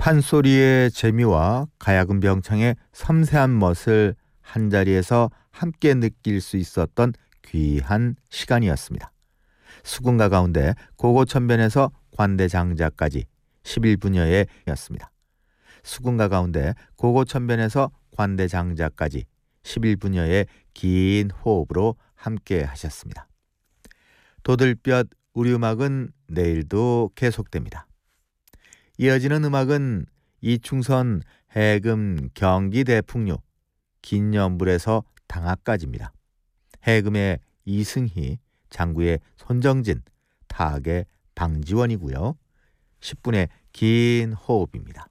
판소리의 재미와 가야금 병창의 섬세한 멋을 한자리에서 함께 느낄 수 있었던 귀한 시간이었습니다. 수군가 가운데 고고천변에서 관대장자까지 11분여회였습니다. 수군가 가운데 고고천변에서 관대장자까지 11분여의 긴 호흡으로 함께 하셨습니다. 도들볕 우리 음악은 내일도 계속됩니다. 이어지는 음악은 이충선 해금 경기 대풍류 긴연불에서 당하까지입니다. 해금의 이승희, 장구의 손정진, 타악의 방지원이고요. 10분의 긴 호흡입니다.